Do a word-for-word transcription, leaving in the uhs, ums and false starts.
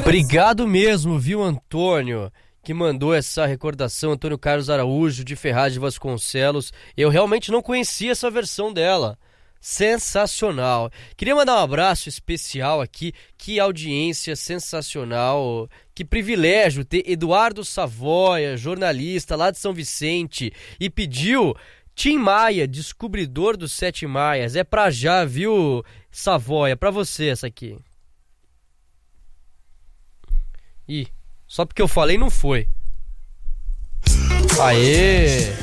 Obrigado mesmo, viu, Antônio, que mandou essa recordação, Antônio Carlos Araújo, de Ferraz de Vasconcelos. Eu realmente não conhecia essa versão dela. Sensacional. Queria mandar um abraço especial aqui. Que audiência sensacional. Que privilégio ter Eduardo Savoia, jornalista lá de São Vicente, e pediu Tim Maia, descobridor dos Sete Maias. É pra já, viu, Savoia? Pra você essa aqui. Ih, só porque eu falei não foi. Aê!